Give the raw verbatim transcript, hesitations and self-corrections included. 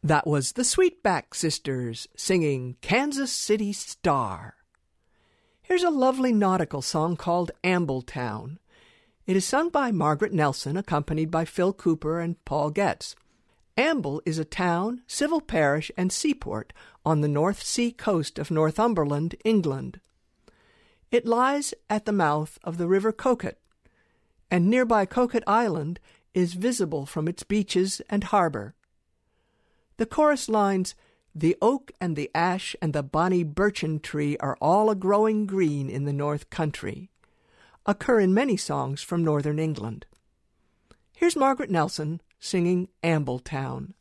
That was the Sweetback Sisters singing Kansas City Star. Here's a lovely nautical song called Ambletown. It is sung by Margaret Nelson, accompanied by Phil Cooper and Paul Getz. Amble is a town, civil parish, and seaport on the North Sea coast of Northumberland, England. It lies at the mouth of the River Coquet, and nearby Coquet Island is visible from its beaches and harbor. The chorus lines, "The oak and the ash and the bonny birchen tree are all a-growing green in the north country," occur in many songs from northern England. Here's Margaret Nelson singing Ambletown.